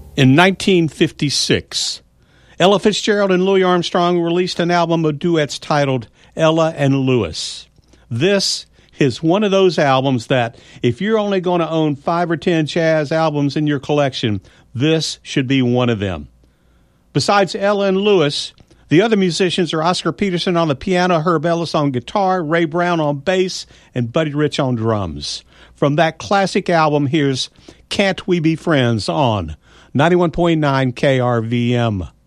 In 1956, Ella Fitzgerald and Louis Armstrong released an album of duets titled Ella and Louis. This is one of those albums that, if you're only going to own 5 or 10 jazz albums in your collection, this should be one of them. Besides Ella and Louis, the other musicians are Oscar Peterson on the piano, Herb Ellis on guitar, Ray Brown on bass, and Buddy Rich on drums. From that classic album, here's Can't We Be Friends on 91.9 KRVM.